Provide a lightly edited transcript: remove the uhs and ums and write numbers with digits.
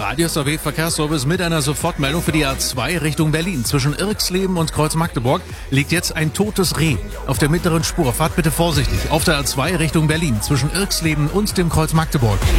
Radio SAW Verkehrsservice mit einer Sofortmeldung für die A2 Richtung Berlin. Zwischen Irxleben und Kreuz-Magdeburg liegt jetzt ein totes Reh auf der mittleren Spur. Fahrt bitte vorsichtig auf der A2 Richtung Berlin zwischen Irxleben und dem Kreuz Magdeburg.